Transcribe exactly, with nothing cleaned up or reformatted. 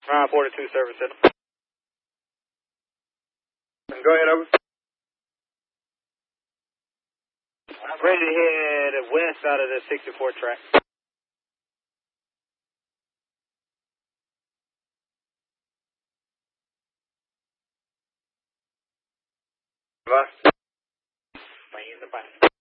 Uh, four to two service center. Go ahead, over. Ready to head west out of the sixty-four track. Bye. Bye.